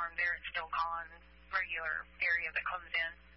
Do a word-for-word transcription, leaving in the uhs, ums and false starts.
along there at Still Con, regular area that comes in.